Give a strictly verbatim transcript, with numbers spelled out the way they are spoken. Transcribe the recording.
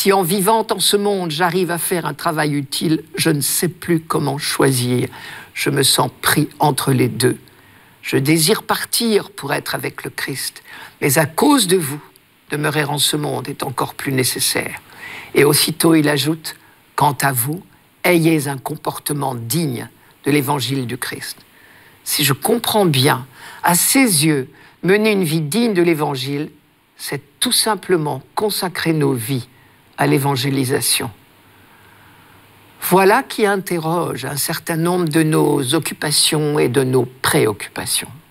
Si en vivant en ce monde, j'arrive à faire un travail utile, je ne sais plus comment choisir. Je me sens pris entre les deux. Je désire partir pour être avec le Christ, mais à cause de vous, demeurer en ce monde est encore plus nécessaire. Et aussitôt il ajoute, quant à vous, ayez un comportement digne de l'évangile du Christ. Si je comprends bien, à ses yeux, mener une vie digne de l'évangile, c'est tout simplement consacrer nos vies à l'évangélisation. Voilà qui interroge un certain nombre de nos occupations et de nos préoccupations.